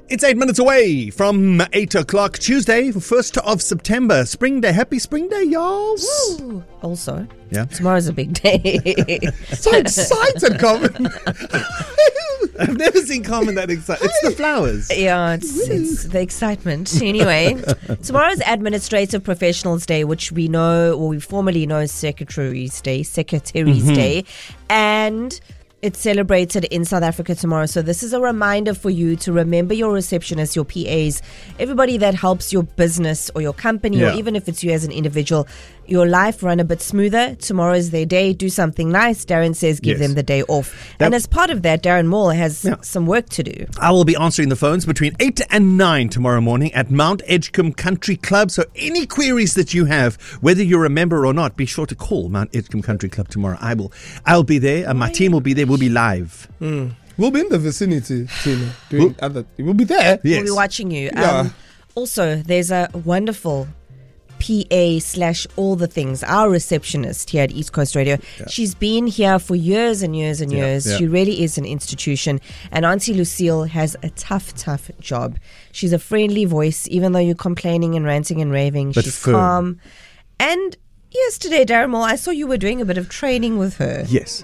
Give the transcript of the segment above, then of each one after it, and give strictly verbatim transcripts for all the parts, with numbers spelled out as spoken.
It's eight minutes away from eight o'clock Tuesday, first of September. Spring Day. Happy Spring Day, y'all. Woo. Also, yeah. tomorrow's a big day. So excited, Carmen. I've never seen Carmen that excited. It's the flowers. Yeah, it's, it's the excitement. Anyway, tomorrow's Administrative Professionals Day, which we know, or we formerly know as Secretary's Day, Secretary's mm-hmm. Day. And it's celebrated in South Africa tomorrow. So this is a reminder for you to remember your receptionists, your P As, everybody that helps your business or your company, yeah. or even if it's you as an individual, your life run a bit smoother. Tomorrow is their day. Do something nice. Darren says give yes. them the day off. That, and as part of that, Darren Moore has yeah. some work to do. I will be answering the phones between eight and nine tomorrow morning at Mount Edgecombe Country Club. So any queries that you have, whether you're a member or not, be sure to call Mount Edgecombe Country Club tomorrow. I will, I'll be there and my team will be there. We'll be live. Mm. We'll be in the vicinity, Tina, doing we'll, other. We'll be there. Yes. We'll be watching you. Yeah. Um, also, there's a wonderful P A slash all the things, our receptionist here at East Coast Radio. Yeah. She's been here for years and years and years. Yeah, yeah. She really is an institution. And Auntie Lucille has a tough, tough job. She's a friendly voice, even though you're complaining and ranting and raving. But she's firm. calm. And yesterday, Darren Moore, I saw you were doing a bit of training with her. Yes.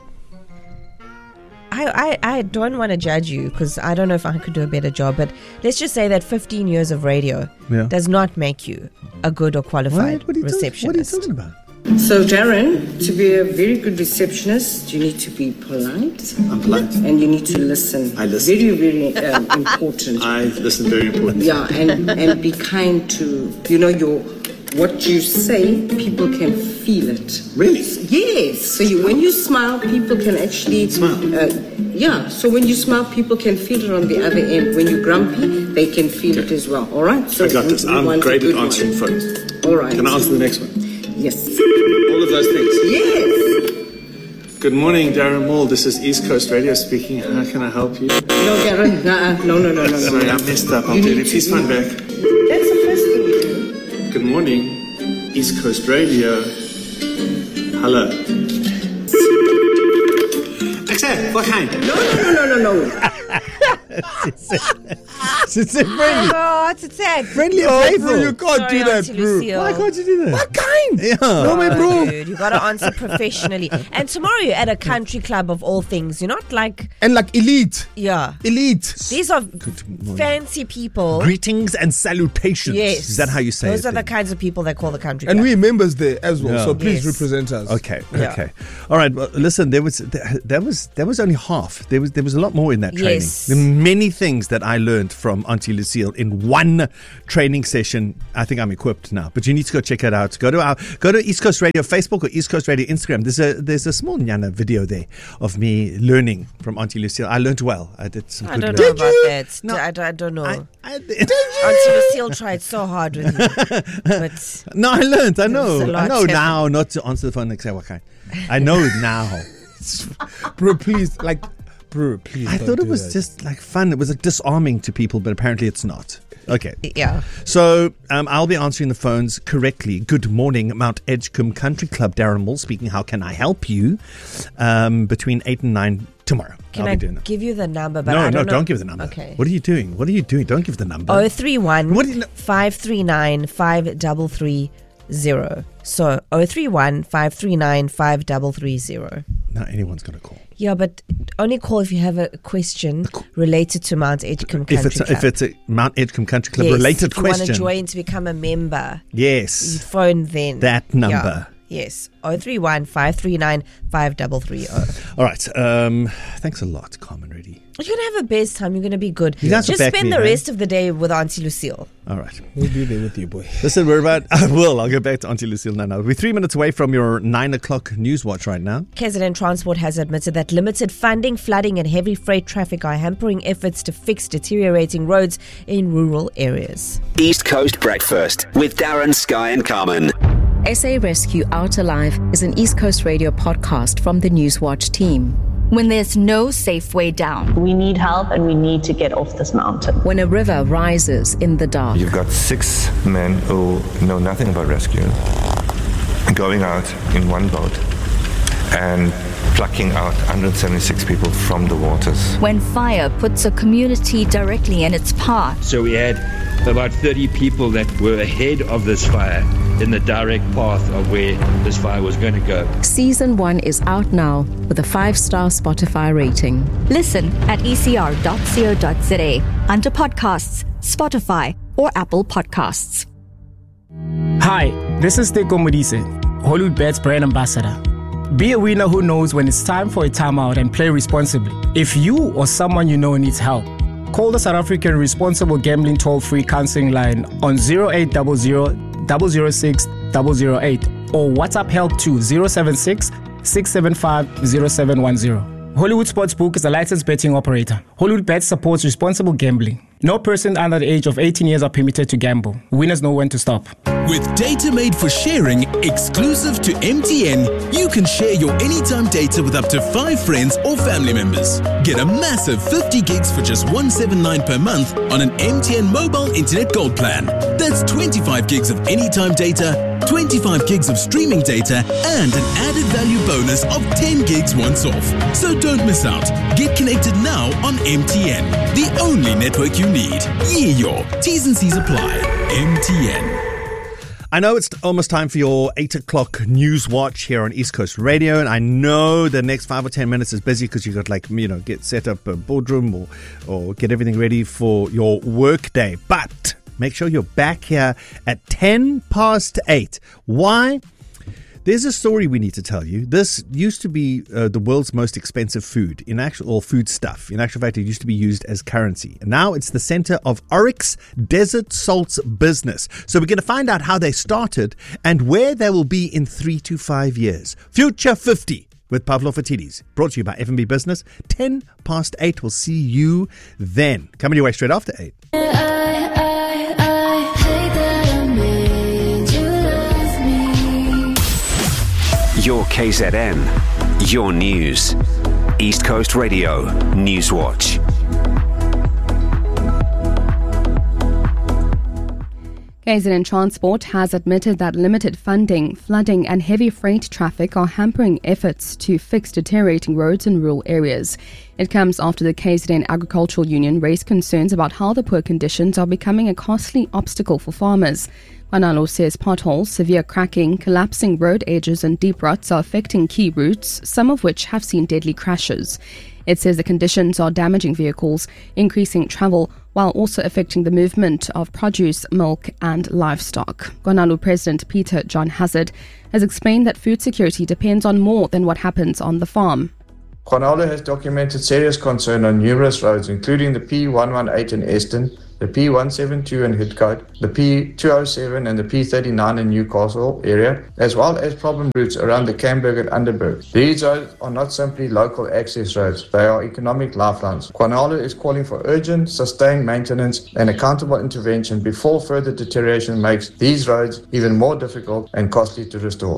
I, I, I don't want to judge you because I don't know if I could do a better job, but let's just say that fifteen years of radio yeah. does not make you a good or qualified what? What are you receptionist. What are you talking about? So, Darren, to be a very good receptionist, you need to be polite. I'm polite. And you need to listen. I listen. Very, very um, important. I listen very important. Yeah, and, and be kind to, you know, your... what you say, people can feel it. Really? Yes. So you, when you smile, people can actually... Smile? Uh, yeah. So when you smile, people can feel it on the other end. When you're grumpy, they can feel okay. it as well. All right? So I got this. I'm great at answering one. phones. All right. Can I answer the next one? Yes. All of those things? Yes. Good morning, Darren Moore. This is East Coast Radio speaking. How can I help you? No, Darren. Uh, no, no, no, no, no. Sorry, I messed up. I'll tell you. Please phone back. That's the first thing you do. Good morning, East Coast Radio. Hello. Accept, what kind? No, no, no, no, no, no. She said friendly. Oh, it's a tag. Friendly and Oh, playful. bro, you can't Sorry, do that, Auntie bro. Lucille. Why can't you do that? What kind? Yeah. No, my bro. Dude, you got to answer professionally. And tomorrow you're at a country club of all things. You're not like... And like elite. Yeah. Elite. These are fancy people. Greetings and salutations. Yes. Is that how you say Those it? Those are then? the kinds of people that call the country And club. we members there as well. Yeah. So please Yes. represent us. Okay. Yeah. Okay. All right. Well, listen. There was there was there was only half. There was there was a lot more in that training. Yes. There were many things that I learned from Auntie Lucille in one training session. I think I'm equipped now. But you need to go check it out. Go to our go to East Coast Radio Facebook or East Coast Radio Instagram. There's a there's a small Nyana video there of me learning from Auntie Lucille. I learned well. I did some I good don't learning. know Did about you? that. No. I, I, I don't know. I, I did. Auntie Lucille tried so hard with you. But No, I learned. I There was a know. lot I know happening. now not to answer the phone and say what kind. I know it now. Bro, please. Like, bro, please. I don't thought it do was that. just like fun. It was like disarming to people, but apparently it's not. Okay. yeah. So um, I'll be answering the phones correctly. Good morning, Mount Edgecombe Country Club. Darren Moore speaking. How can I help you? Um, between eight and nine tomorrow. Can I'll I be doing that. give you the number? But no, I no, don't know. don't give the number. Okay. What are you doing? What are you doing? Don't give the number. oh three one What do you know? five three nine five three three zero. So oh three one five three nine five three three zero. No, anyone's going to call. Yeah, but only call if you have a question related to Mount Edgecombe Country If it's, a, Club. if it's a Mount Edgecombe Country Club yes, related if you question. want to join to become a member, you Yes. phone then. That number. Yeah. Yes, oh three one five three nine five three three zero. All right. Um, thanks a lot, Carmen Reddy. You're going to have a best time. You're going to be good. You guys will Just back spend me, the eh? rest of the day with Auntie Lucille. All right. We'll be there with you, boy. Listen, we're about... I will. I'll go back to Auntie Lucille now. now. We're three minutes away from your nine o'clock news watch right now. K Z N Transport has admitted that limited funding, flooding and heavy freight traffic are hampering efforts to fix deteriorating roads in rural areas. East Coast Breakfast with Darren, Sky and Carmen. S A Rescue Out Alive is an East Coast Radio podcast from the Newswatch team. When there's no safe way down. We need help and we need to get off this mountain. When a river rises in the dark. You've got six men who know nothing about rescue going out in one boat and plucking out one hundred seventy-six people from the waters. When fire puts a community directly in its path. So we had about thirty people that were ahead of this fire in the direct path of where this fire was going to go. Season one is out now with a five-star Spotify rating. Listen at e c r dot co dot z a under podcasts, Spotify, or Apple Podcasts. Hi, this is Teko Modise, Hollywood Bet's brand ambassador. Be a winner who knows when it's time for a timeout and play responsibly. If you or someone you know needs help, call the South African Responsible Gambling Toll-Free Counseling Line on zero eight zero zero, zero zero six, zero zero eight or WhatsApp help to zero seven six, six seven five, zero seven one zero. Hollywood Sportsbook is a licensed betting operator. Hollywood Bet supports responsible gambling. No person under the age of eighteen years are permitted to gamble. Winners know when to stop. With data made for sharing, exclusive to M T N, you can share your anytime data with up to five friends or family members. Get a massive fifty gigs for just one hundred seventy-nine dollars per month on an M T N mobile internet gold plan. That's twenty-five gigs of anytime data, twenty-five gigs of streaming data, and an added value bonus of ten gigs once off. So don't miss out. Get connected now on M T N, the only network you need. Yeah, your T's and C's apply. M T N. I know it's almost time for your eight o'clock news watch here on East Coast Radio, and I know the next five or ten minutes is busy because you got like, you know, get set up a boardroom or, or get everything ready for your work day. But make sure you're back here at ten past eight. Why? There's a story we need to tell you. This used to be uh, the world's most expensive food, in actual or food stuff. In actual fact, it used to be used as currency. And now it's the center of Oryx Desert Salt's business. So we're going to find out how they started and where they will be in three to five years. Future fifty with Pavlo Fatidis. Brought to you by F and B Business. ten past eight. We'll see you then. Coming your way straight after eight. Your K Z N, your news. East Coast Radio News Watch. K Z N Transport has admitted that limited funding, flooding and heavy freight traffic are hampering efforts to fix deteriorating roads in rural areas. It comes after the K Z N Agricultural Union raised concerns about how the poor conditions are becoming a costly obstacle for farmers. Kwanalo says potholes, severe cracking, collapsing road edges and deep ruts are affecting key routes, some of which have seen deadly crashes. It says the conditions are damaging vehicles, increasing travel, while also affecting the movement of produce, milk and livestock. Kwanalo President Peter John Hazard has explained that food security depends on more than what happens on the farm. Kwanalo has documented serious concern on numerous roads, including the P one eighteen in Eston, the P one seventy-two in Hoodcote, the P two oh seven and the P thirty-nine in Newcastle area, as well as problem routes around the Camberg and Underberg. These roads are not simply local access roads, they are economic lifelines. Kwanalo is calling for urgent, sustained maintenance and accountable intervention before further deterioration makes these roads even more difficult and costly to restore.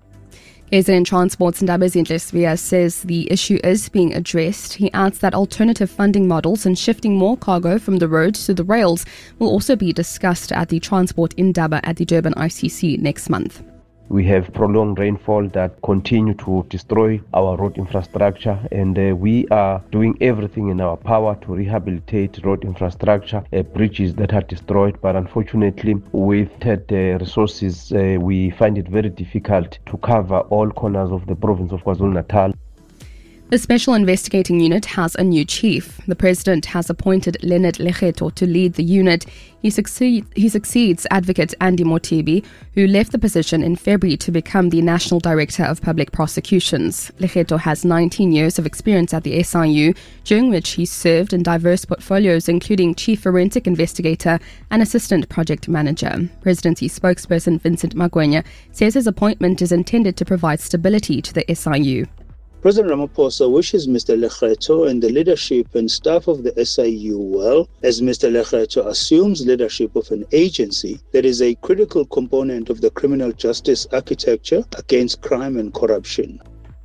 K Z N Transport's Ndabezinhle Sibiya says the issue is being addressed. He adds that alternative funding models and shifting more cargo from the road to the rails will also be discussed at the Transport Indaba at the Durban I C C next month. We have prolonged rainfall that continue to destroy our road infrastructure, and uh, we are doing everything in our power to rehabilitate road infrastructure, uh, bridges that are destroyed. But unfortunately, with uh, resources, uh, we find it very difficult to cover all corners of the province of KwaZulu-Natal. The Special Investigating Unit has a new chief. The President has appointed Leonard Lekgetho to lead the unit. He, succeed, he succeeds Advocate Andy Motibi, who left the position in February to become the National Director of Public Prosecutions. Lekgetho has nineteen years of experience at the S I U, during which he served in diverse portfolios including Chief Forensic Investigator and Assistant Project Manager. Presidency spokesperson Vincent Magwenya says his appointment is intended to provide stability to the S I U. President Ramaphosa wishes Mister Lekgetho and the leadership and staff of the S I U well, as Mister Lekgetho assumes leadership of an agency that is a critical component of the criminal justice architecture against crime and corruption.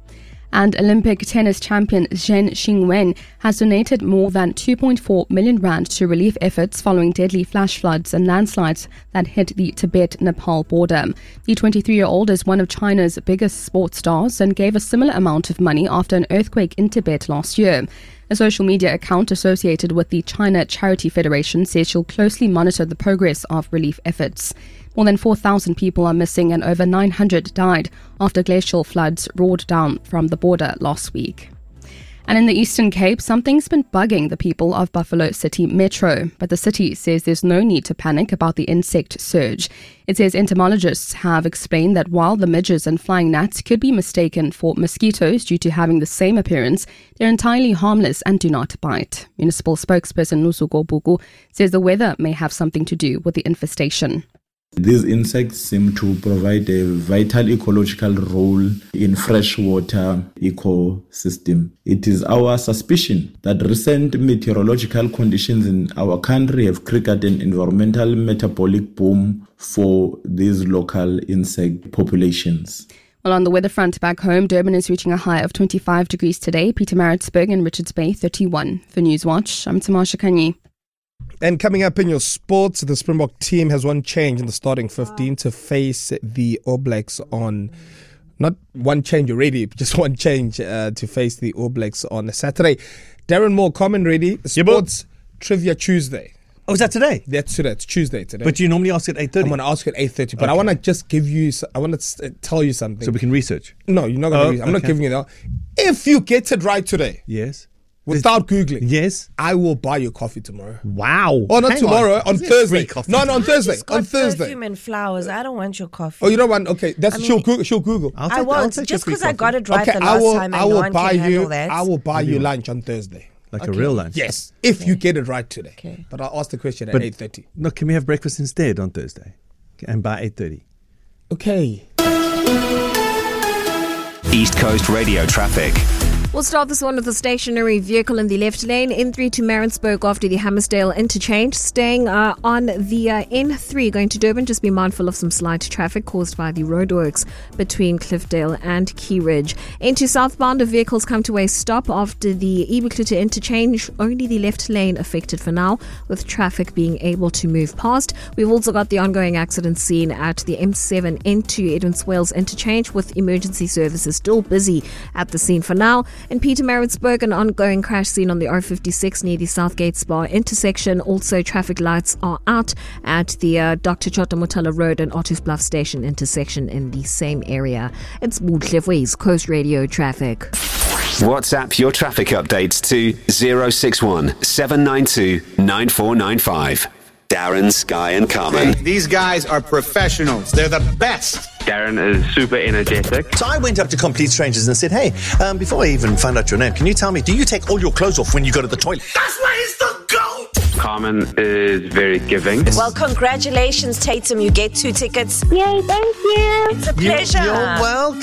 And Olympic tennis champion Zheng Xingwen has donated more than two point four million rand to relief efforts following deadly flash floods and landslides that hit the Tibet-Nepal border. The twenty-three-year-old is one of China's biggest sports stars and gave a similar amount of money after an earthquake in Tibet last year. A social media account associated with the China Charity Federation says she'll closely monitor the progress of relief efforts. More than four thousand people are missing and over nine hundred died after glacial floods roared down from the border last week. And in the Eastern Cape, something's been bugging the people of Buffalo City Metro, but the city says there's no need to panic about the insect surge. It says entomologists have explained that while the midges and flying gnats could be mistaken for mosquitoes due to having the same appearance, they're entirely harmless and do not bite. Municipal spokesperson Nusuko Buku says the weather may have something to do with the infestation. These insects seem to provide a vital ecological role in freshwater ecosystem. It is our suspicion that recent meteorological conditions in our country have triggered an environmental metabolic boom for these local insect populations. Well, on the weather front back home, Durban is reaching a high of twenty-five degrees today, Pietermaritzburg and Richards Bay thirty-one. For Newswatch, I'm Tamasha Kanyi. And coming up in your sports, the Springbok team has one change in the starting fifteen to face the All Blacks on, not one change already, just one change uh, to face the All Blacks on Saturday. Darren Moore, comment ready. Sports Trivia Tuesday. Oh, is that today? That's today. It's Tuesday today. But you normally ask at eight thirty. I'm going to ask at eight thirty. But Okay. I want to just give you, I want to tell you something. So we can research. No, you're not going to Oh, research. I'm not okay. giving you that. If you get it right today. Yes. Without Googling. Yes. I will buy you coffee tomorrow. Wow. Oh, not Hang tomorrow. on. On, Is there Thursday. free coffee? No, no, on Thursday. Just got On Thursday. perfume and flowers. I don't want your coffee. Oh, you know what? Okay, that's I mean- she'll Google. She'll Google. I'll I take- I'll won't. take Just your free because I coffee. got it right Okay, the I last will. time and I no will one buy can handle you. that. I will buy What do you you want? lunch on Thursday. Like Okay. a real lunch. Yes, if you get it right today. Okay. But I'll ask the question at But- eight thirty. No, can we have breakfast instead on Thursday? Okay, and by eight thirty. Okay. East Coast Radio traffic. We'll start this one with a stationary vehicle in the left lane, N three to Maritzburg after the Hammersdale interchange. Staying uh, on the uh, N three going to Durban, just be mindful of some slight traffic caused by the roadworks between Cliffdale and Key Ridge. Into southbound, the vehicles come to a stop after the Ibukluta interchange. Only the left lane affected for now, with traffic being able to move past. We've also got the ongoing accident scene at the M seven into Edwin Swales interchange, with emergency services still busy at the scene for now. In Pietermaritzburg, an ongoing crash scene on the R fifty-six near the Southgate Spa intersection. Also, traffic lights are out at the uh, Doctor Chota Motala Road and Otters Bluff Station intersection in the same area. It's Woodcliff East Coast Radio traffic. WhatsApp your traffic updates to zero six one seven nine two nine four nine five. Darren, Sky and Carmen. These guys are professionals. They're the best. Darren is super energetic. So I went up to complete strangers and said, hey, um, before I even found out your name, can you tell me, do you take all your clothes off when you go to the toilet? That's why he's the GOAT. Carmen is very giving. Well, congratulations, Tatum. You get two tickets. Yay, thank you. It's a pleasure. You're welcome.